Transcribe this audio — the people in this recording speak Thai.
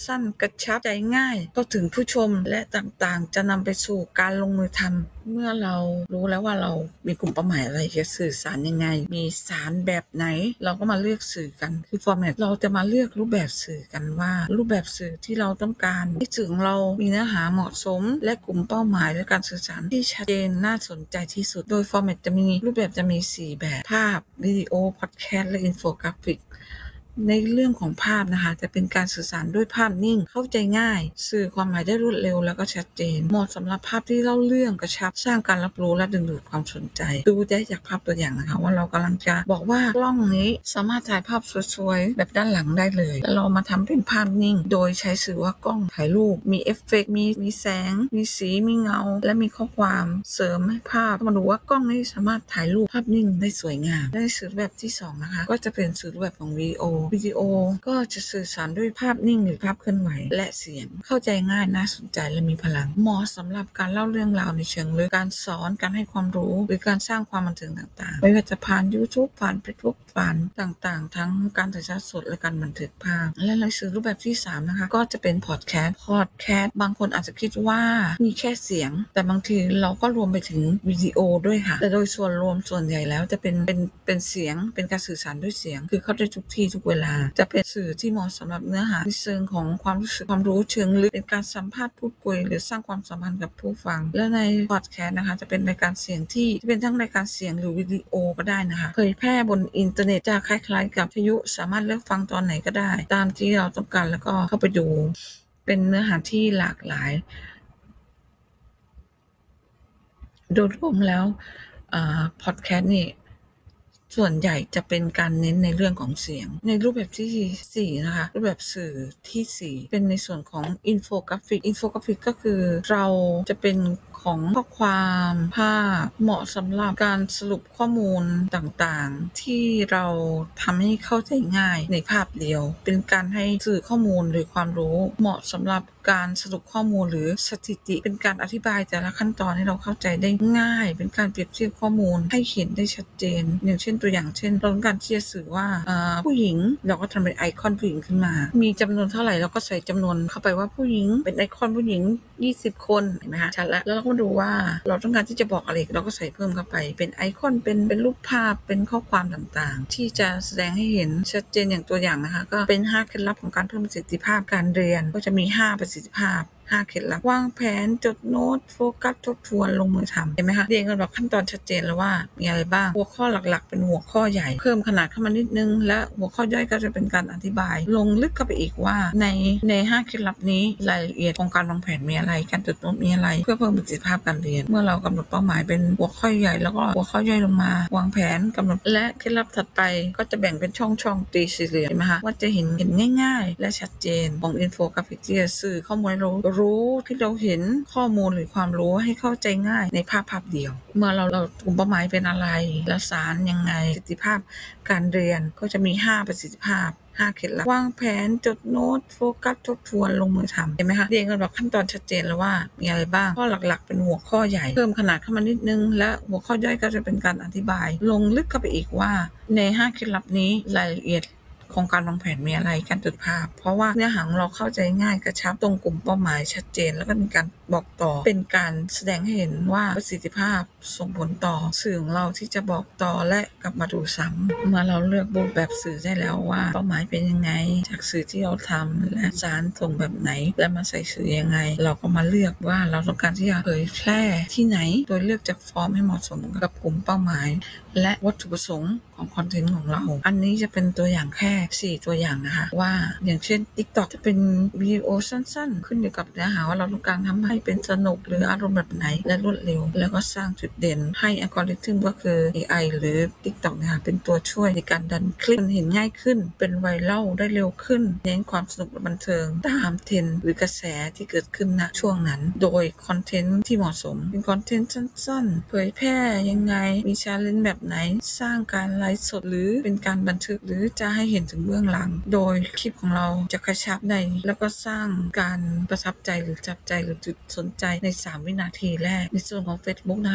สั้นกระชับใจง่ายเข้าถึงผู้ชมและต่างๆจะนำไปสู่การลงมือทำเมื่อเรารู้แล้วว่าเรามีกลุ่มเป้าหมายอะไรจะสื่อสารยังไงมีสารแบบไหนเราก็มาเลือกสื่อกันคือฟอร์แมตเราจะมาเลือกรูปแบบสื่อกันว่ารูปแบบสื่อที่เราต้องการที่สื่อของเรามีเนื้อหาเหมาะสมและกลุ่มเป้าหมายและการสื่อสารที่ชัดเจนน่าสนใจที่สุดโดยฟอร์แมตจะมีรูปแบบจะมี4แบบภาพวิดีโอพอดแคสต์และอินโฟกราฟิกในเรื่องของภาพนะคะจะเป็นการสื่อสารด้วยภาพนิ่งเข้าใจง่ายสื่อความหมายได้รวดเร็วแล้วก็ชัดเจนเหมาะสำหรับภาพที่เล่าเรื่องกระชับสร้างการรับรู้และดึงดูดความสนใจดูได้จากภาพตัวอย่างนะคะว่าเรากำลังจะบอกว่ากล้องนี้สามารถถ่ายภาพสวยๆแบบด้านหลังได้เลยแล้วเรามาทำเป็นภาพนิ่งโดยใช้สื่อว่ากล้องถ่ายรูปมีเอฟเฟกต์มีแสงมีสีมีเงาและมีข้อความเสริมให้ภาพมาดูว่ากล้องนี้สามารถถ่ายรูปภาพนิ่งได้สวยงามในสื่อแบบที่2นะคะก็จะเป็นสื่อแบบของวิดีโอก็จะสื่อสารด้วยภาพนิ่งหรือภาพเคลื่อนไหวและเสียงเข้าใจง่ายน่าสนใจและมีพลังเหมาะสำหรับการเล่าเรื่องราวในเชิงลึกการสอนการให้ความรู้หรือการสร้างความบันเทิงต่างๆไม่ว่าจะผ่าน YouTube ผ่าน Facebook ผ่านต่างๆทั้งการถ่ายทอดสดและการบันทึกภาพและในสื่อรูปแบบที่3นะคะก็จะเป็นพอดแคสต์บางคนอาจจะคิดว่ามีแค่เสียงแต่บางทีเราก็รวมไปถึงวิดีโอด้วยค่ะแต่โดยส่วนรวมส่วนใหญ่แล้วจะเป็นเสียงเป็นการสื่อสารด้วยเสียงคือเข้าได้ทุกที่ทุกเวลาจะเป็นสื่อที่เหมาะสำหรับเนื้อหาในเชิงของความรู้สึกความรู้เชิงลึกเป็นการสัมภาษณ์พูดคุยหรือสร้างความสัมพันธ์กับผู้ฟังและในพอดแคสต์นะคะจะเป็นรายการเสียงที่เป็นทั้งรายการเสียงหรือวิดีโอก็ได้นะคะเผยแพร่บนอินเทอร์เน็ตจะคล้ายๆกับวิทยุสามารถเลือกฟังตอนไหนก็ได้ตามที่เราต้องการแล้วก็เข้าไปดูเป็นเนื้อหาที่หลากหลายโดยรวมแล้วพอดแคสต์นี่ส่วนใหญ่จะเป็นการเน้นในเรื่องของเสียงในรูปแบบที่4นะคะรูปแบบสื่อที่4เป็นในส่วนของอินโฟกราฟิกก็คือเราจะเป็นของข้อความภาพเหมาะสำหรับการสรุปข้อมูลต่างๆที่เราทำให้เข้าใจง่ายในภาพเดียวเป็นการให้สื่อข้อมูลหรือความรู้เหมาะสำหรับการสรุปข้อมูลหรือสถิติเป็นการอธิบายแต่ละขั้นตอนให้เราเข้าใจได้ง่ายเป็นการเปรียบเทียบข้อมูลให้เห็นได้ชัดเจนอย่างเช่นตัวอย่างเช่นเราต้องการที่จะสื่อว่าผู้หญิงเราก็ทำเป็นไอคอนผู้หญิงขึ้นมามีจำนวนเท่าไหร่เราก็ใส่จำนวนเข้าไปว่าผู้หญิงเป็นไอคอนผู้หญิง20 คนเห็นไหมคะชัดแล้วเราก็ดูว่าเราต้องการที่จะบอกอะไรเราก็ใส่เพิ่มเข้าไปเป็นไอคอนเป็นรูปภาพเป็นข้อความต่างๆที่จะแสดงให้เห็นชัดเจนอย่างตัวอย่างนะคะก็เป็น5เคล็ดลับของการเพิ่มประสิทธิภาพการเรียนก็จะมี5ประสิทธิภาพ5เคล็ดลับวางแผนจดโน้ตโฟกัสทบทวนลงมือทำเห็นไหมคะเรียงกันแบบขั้นตอนชัดเจนแล้วว่ามีอะไรบ้างหัวข้อหลักๆเป็นหัวข้อใหญ่เพิ่มขนาดเข้ามานิดนึงและหัวข้อย่อยก็จะเป็นการอธิบายลงลึกเข้าไปอีกว่าใน5เคล็ดลับนี้รายละเอียดของการวางแผนมีอะไรการจดโน้ตมีอะไรเพื่อเพิ่มประสิทธิภาพการเรียนเมื่อเรากำหนดเป้าหมายเป็นหัวข้อใหญ่แล้วก็หัวข้อย่อยลงมาวางแผนกำหนดและเคล็ดลับถัดไปก็จะแบ่งเป็นช่องตีสี่เหลี่ยมเห็นไหมคะว่าจะเห็นง่ายๆและชัดเจนของอินโฟกราฟิกที่จะสื่อข้อมูลให้เรารู้ที่เราเห็นข้อมูลหรือความรู้ให้เข้าใจง่ายในภาพเดียวเมื่อเรากลุ่มเป้าหมายเป็นอะไรและสารยังไงประสิทธิภาพการเรียนก็จะมี5ประสิทธิภาพ5เคล็ดลับวางแผนจดโน้ตโฟกัสทบทวนลงมือทำเห็นไหมคะเรียงกันแบบขั้นตอนชัดเจนแล้วว่ามีอะไรบ้างข้อหลักๆเป็นหัวข้อใหญ่เพิ่มขนาดเข้ามานิดนึงและหัวข้อย่อยก็จะเป็นการอธิบายลงลึกเข้าไปอีกว่าใน5เคล็ดลับนี้รายละเอียดของการวางแผนมีอะไรการจดภาพเพราะว่าเนื้อหาของเราเข้าใจง่ายกระชับตรงกลุ่มเป้าหมายชัดเจนแล้วก็มีการบอกต่อเป็นการแสดงให้เห็นว่าประสิทธิภาพส่งผลต่อสื่อของเราที่จะบอกต่อและกลับมาดูซ้ำเมื่อเราเลือกรูปแบบสื่อได้แล้วว่าเป้าหมายเป็นยังไงจากสื่อที่เราทำและสารส่งแบบไหนและมาใส่สื่อยังไงเราก็มาเลือกว่าเราต้องการที่จะเผยแพร่ที่ไหนโดยเลือกจากฟอร์มให้เหมาะสมกับกลุ่มเป้าหมายและวัตถุประสงค์ของคอนเทนต์ของเราอันนี้จะเป็นตัวอย่างแค่4ตัวอย่างนะคะว่าอย่างเช่น TikTok จะเป็นวิดีโอสั้นๆขึ้นอยู่กับเนื้อหาว่าเราต้องการทำให้เป็นสนุกหรืออารมณ์แบบไหนและรวดเร็วแล้วก็สร้างจุดเด่นให้อัลกอริทึมก็คือ AI หรือ TikTok นะคะเป็นตัวช่วยในการดันคลิปมันเห็นง่ายขึ้นเป็นไวรัลได้เร็วขึ้นเน้นความสนุกและบันเทิงตามเทรนด์หรือกระแสที่เกิดขึ้นณช่วงนั้นโดยคอนเทนต์ที่เหมาะสมเป็นคอนเทนต์สั้นๆเผยแพร่ยังไงมีชาเลนจ์แบบไหนสร้างการไลฟ์สดหรือเป็นการบันทึกหรือจะให้เห็นถึงเบื้องหลังโดยคลิปของเราจะกระชับในแล้วก็สร้างการประทับใจหรือจับใจหรือจุดสนใจใน3วินาทีแรกในส่วนของ Facebook นะคะ